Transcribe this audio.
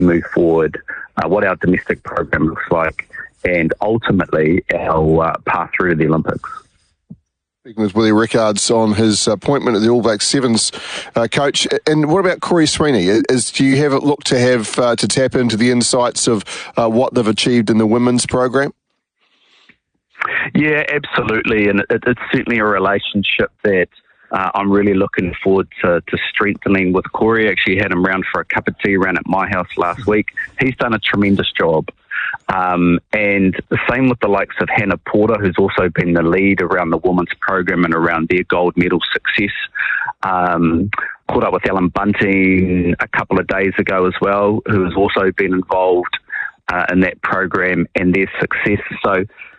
move forward, what our domestic program looks like, and ultimately our path through to the Olympics. Speaking with Willie Rickards on his appointment at the All Blacks Sevens coach. And what about Corey Sweeney? Do you have it look to have to tap into the insights of what they've achieved in the women's program? Yeah, absolutely. And it's certainly a relationship that I'm really looking forward to strengthening with Corey. I actually had him round for a cup of tea around at my house last week. He's done a tremendous job. And the same with the likes of Hannah Porter, who's also been the lead around the women's program and around their gold medal success. Caught up with Ellen Bunting a couple of days ago as well, who has also been involved in that program and their success. So